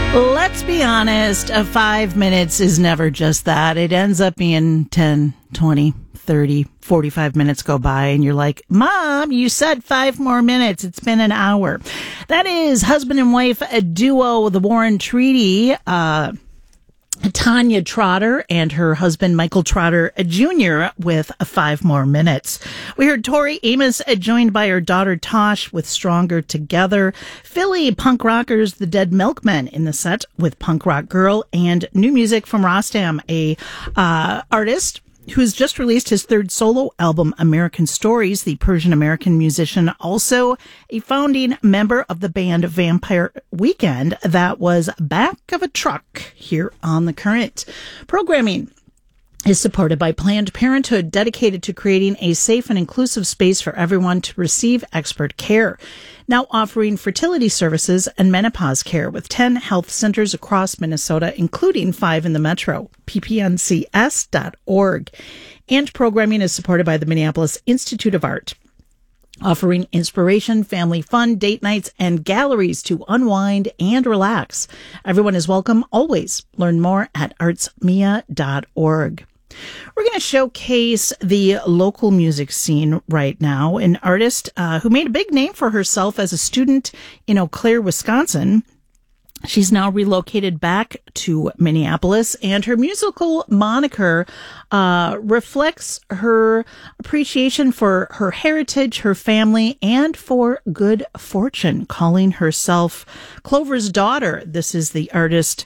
Let's be honest, 5 minutes is never just that. It ends up being 10, 20, 30, 45 minutes go by and you're like, Mom, you said 5 more minutes. It's been an hour. That is husband and wife duo, the Warren Treaty, Tanya Trotter and her husband, Michael Trotter Jr., with 5 more minutes. We heard Tori Amos joined by her daughter Tosh with Stronger Together. Philly punk rockers, the Dead Milkmen, in the set with Punk Rock Girl, and new music from Rostam, a artist who's just released his 3rd solo album, American Stories. The Persian-American musician, also a founding member of the band Vampire Weekend, that was back of a truck here on The Current. Programming is supported by Planned Parenthood, dedicated to creating a safe and inclusive space for everyone to receive expert care. Now offering fertility services and menopause care with 10 health centers across Minnesota, including 5 in the metro, ppncs.org. And programming is supported by the Minneapolis Institute of Art, offering inspiration, family fun, date nights, and galleries to unwind and relax. Everyone is welcome always. Learn more at artsmia.org. We're going to showcase the local music scene right now. An artist who made a big name for herself as a student in Eau Claire, Wisconsin. She's now relocated back to Minneapolis, and her musical moniker reflects her appreciation for her heritage, her family, and for good fortune, calling herself Clover's daughter. This is the artist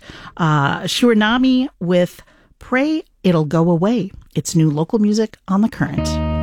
Shiranami with Pray It'll Go Away. It's new local music on The Current.